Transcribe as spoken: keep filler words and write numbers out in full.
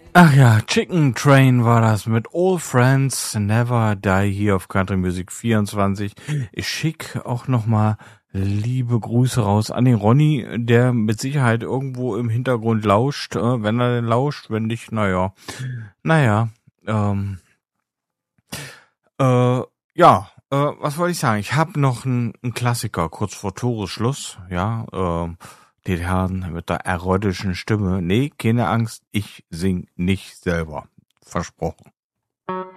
Ach ja, Chicken Train war das mit All Friends Never Die hier auf Country Music vierundzwanzig. Ich schick auch nochmal liebe Grüße raus an den Ronny, der mit Sicherheit irgendwo im Hintergrund lauscht. Äh, wenn er denn lauscht, wenn nicht, naja. Naja, ähm, äh, ja, äh, was wollte ich sagen? Ich habe noch einen Klassiker kurz vor Toresschluss, ja, ähm, den Herrn mit der erotischen Stimme. Nee, keine Angst, ich sing nicht selber. Versprochen.